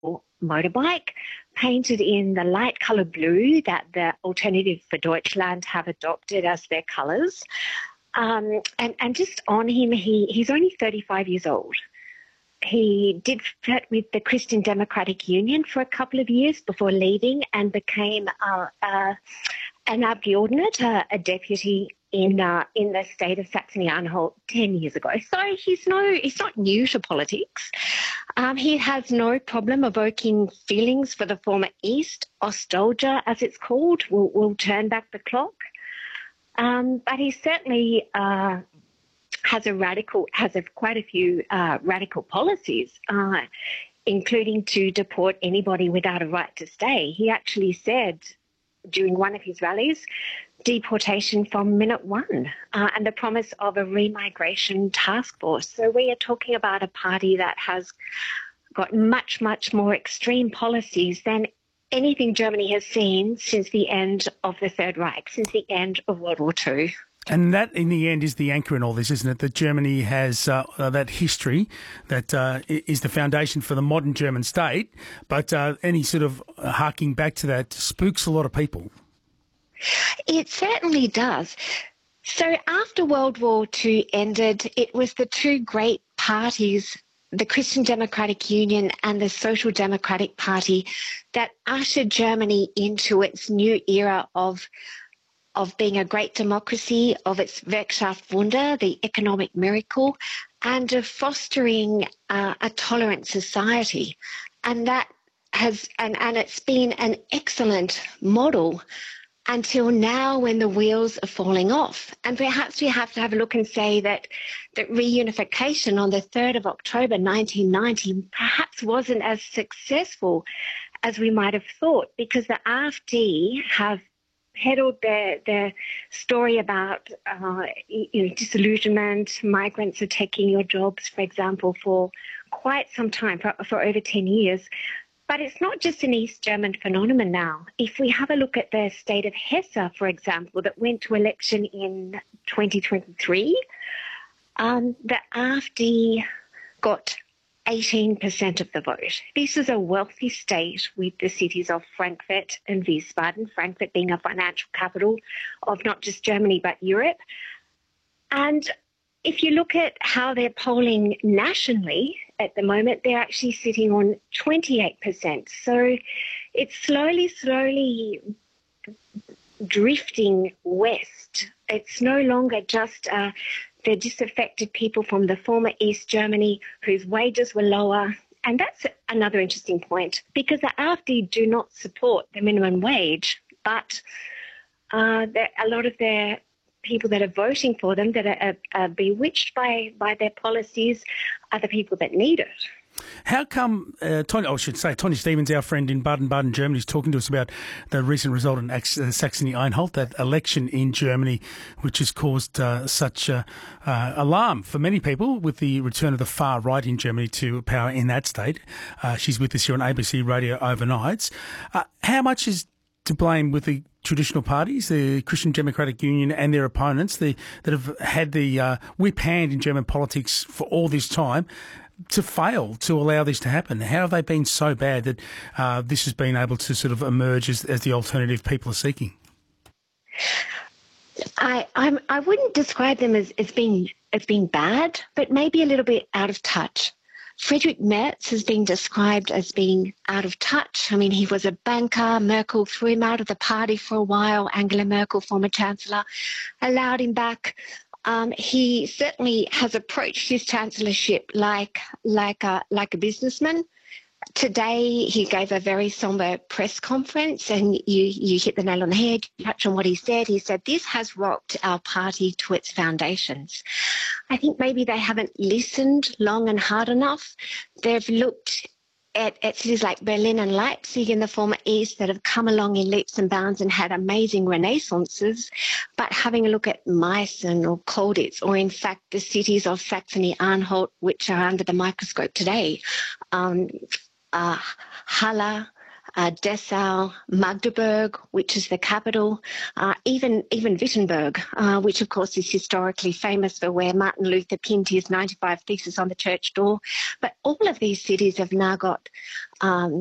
motorbike, painted in the light colour blue that the Alternative for Deutschland have adopted as their colours. And just on him, he's only 35 years old. He did fit with the Christian Democratic Union for a couple of years before leaving and became an Abgeordneter, a deputy in the state of Saxony-Anhalt 10 years ago. So he's not new to politics. He has no problem evoking feelings for the former East, nostalgia as it's called. We'll turn back the clock. But he certainly has quite a few radical policies, including to deport anybody without a right to stay. He actually said during one of his rallies, deportation from minute one, and the promise of a remigration task force. So we are talking about a party that has got much, much more extreme policies than anything Germany has seen since the end of the Third Reich, since the end of World War II. And that, in the end, is the anchor in all this, isn't it? That Germany has that history that is the foundation for the modern German state, but any sort of harking back to that spooks a lot of people. It certainly does. So after World War II ended, it was the two great parties, the Christian Democratic Union and the Social Democratic Party, that ushered Germany into its new era of being a great democracy, of its Wirtschaftswunder, the economic miracle, and of fostering a tolerant society. And that has, and it's been an excellent model until now, when the wheels are falling off. And perhaps we have to have a look and say that reunification on the 3rd of October 1990 perhaps wasn't as successful as we might have thought, because the AfD have peddled their story about disillusionment, migrants are taking your jobs, for example, for quite some time, for over 10 years. But it's not just an East German phenomenon now. If we have a look at the state of Hesse, for example, that went to election in 2023, the AfD got 18% of the vote. This is a wealthy state with the cities of Frankfurt and Wiesbaden, Frankfurt being a financial capital of not just Germany but Europe. And if you look at how they're polling nationally at the moment, they're actually sitting on 28%. So it's slowly drifting west. It's no longer just the disaffected people from the former East Germany whose wages were lower. And that's another interesting point, because the AfD do not support the minimum wage, but a lot of their people that are voting for them, that are bewitched by their policies, are the people that need it. How come, Tony Stevens, our friend in Baden-Baden, Germany, is talking to us about the recent result in Saxony-Anhalt, that election in Germany, which has caused such alarm for many people with the return of the far right in Germany to power in that state. She's with us here on ABC Radio Overnights. How much is to blame with the traditional parties, the Christian Democratic Union and their opponents, that have had the whip hand in German politics for all this time, to fail to allow this to happen? How have they been so bad that this has been able to sort of emerge as the alternative people are seeking? I wouldn't describe them as being bad, but maybe a little bit out of touch. Friedrich Merz has been described as being out of touch. I mean, he was a banker. Merkel threw him out of the party for a while. Angela Merkel, former chancellor, allowed him back. He certainly has approached his chancellorship like a businessman. Today, he gave a very somber press conference, and you hit the nail on the head. You touch on what he said. He said, this has rocked our party to its foundations. I think maybe they haven't listened long and hard enough. They've looked at cities like Berlin and Leipzig in the former East that have come along in leaps and bounds and had amazing renaissances, but having a look at Meissen or Colditz, or in fact the cities of Saxony-Anhalt, which are under the microscope today, Halle, Dessau, Magdeburg, which is the capital, even Wittenberg, which of course is historically famous for where Martin Luther pinned his 95 Theses on the church door. But all of these cities have now got